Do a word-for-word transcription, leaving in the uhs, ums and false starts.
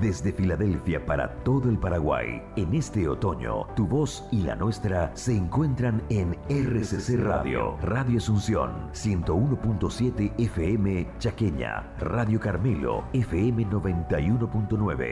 Desde Filadelfia para todo el Paraguay, en este otoño, tu voz y la nuestra se encuentran en R C C Radio, Radio Asunción, ciento uno punto siete F M Chaqueña, Radio Carmelo, F M noventa y uno punto nueve.